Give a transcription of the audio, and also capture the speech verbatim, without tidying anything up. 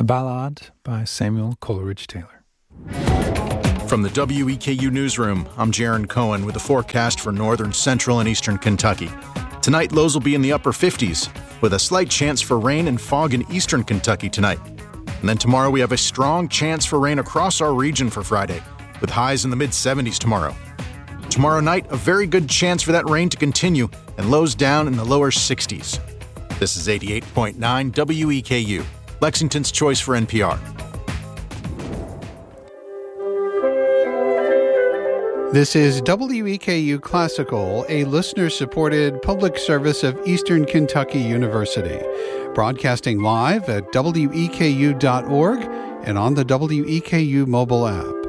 A Ballad by Samuel Coleridge-Taylor. From the W E K U Newsroom, I'm Jaron Cohen with a forecast for northern, central, and eastern Kentucky. Tonight, lows will be in the upper fifties, with a slight chance for rain and fog in eastern Kentucky tonight. And then tomorrow, we have a strong chance for rain across our region for Friday, with highs in the mid-seventies tomorrow. Tomorrow night, a very good chance for that rain to continue, and lows down in the lower sixties. This is eighty-eight point nine W E K U, Lexington's choice for N P R. This is W E K U Classical, a listener-supported public service of Eastern Kentucky University, broadcasting live at W E K U dot org and on the W E K U mobile app.